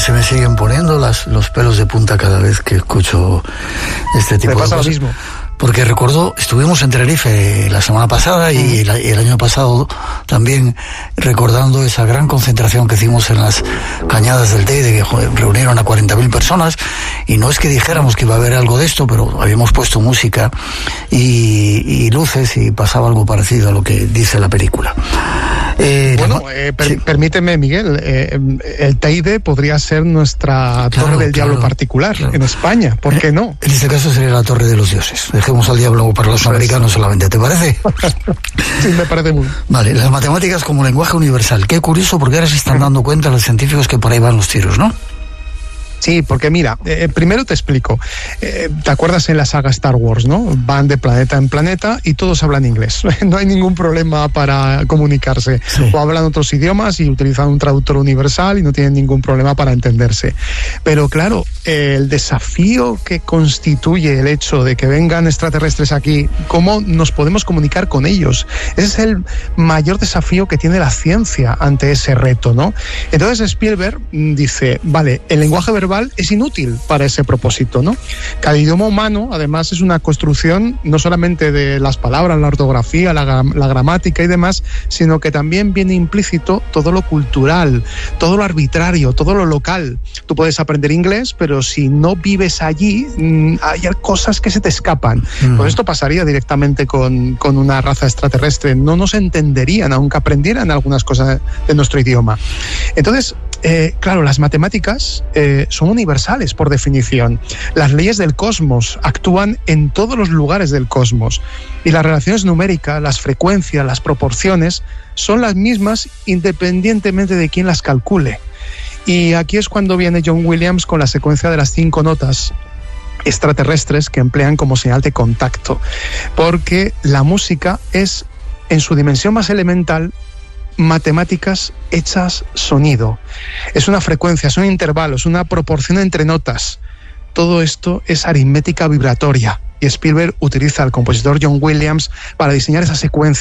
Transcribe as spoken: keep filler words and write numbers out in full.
se me siguen poniendo las, los pelos de punta cada vez que escucho este tipo de cosas. Me pasa lo mismo. Porque recuerdo, estuvimos en Tenerife la semana pasada y el, el año pasado también recordando esa gran concentración que hicimos en las Cañadas del Teide, que joder, reunieron a cuarenta mil personas, y no es que dijéramos que iba a haber algo de esto, pero habíamos puesto música y, y luces y pasaba algo parecido a lo que dice la película. Eh, bueno, eh, per, sí. permíteme, Miguel, eh, el Teide podría ser nuestra claro, Torre del claro, Diablo particular claro. en España, ¿por qué no? En este caso sería la Torre de los Dioses. Dejemos al diablo para los pues, americanos solamente, ¿te parece? Sí, me parece muy bien. Vale, las matemáticas como lenguaje universal. Qué curioso, porque ahora se están dando cuenta los científicos que por ahí van los tiros, ¿no? Sí, porque mira, eh, primero te explico. Eh, ¿Te acuerdas en la saga Star Wars, no? Van de planeta en planeta y todos hablan inglés. No hay ningún problema para comunicarse. Sí. O hablan otros idiomas y utilizan un traductor universal y no tienen ningún problema para entenderse. Pero claro, eh, el desafío que constituye el hecho de que vengan extraterrestres aquí, ¿cómo nos podemos comunicar con ellos? Ese es el mayor desafío que tiene la ciencia ante ese reto, ¿no? Entonces Spielberg dice, vale, el lenguaje verbal es inútil para ese propósito, ¿no? Cada idioma humano, además, es una construcción no solamente de las palabras, la ortografía, la, la gramática y demás, sino que también viene implícito todo lo cultural, todo lo arbitrario, todo lo local. Tú puedes aprender inglés, pero si no vives allí, hay cosas que se te escapan. Mm. Pues esto pasaría directamente con, con una raza extraterrestre. No nos entenderían, aunque aprendieran algunas cosas de nuestro idioma. Entonces, Eh, claro, las matemáticas eh, son universales por definición. Las leyes del cosmos actúan en todos los lugares del cosmos y las relaciones numéricas, las frecuencias, las proporciones son las mismas independientemente de quién las calcule. Y aquí es cuando viene John Williams con la secuencia de las cinco notas extraterrestres que emplean como señal de contacto, porque la música es, en su dimensión más elemental, matemáticas hechas sonido. Es una frecuencia, son intervalos, una proporción entre notas. Todo esto es aritmética vibratoria y Spielberg utiliza al compositor John Williams para diseñar esa secuencia.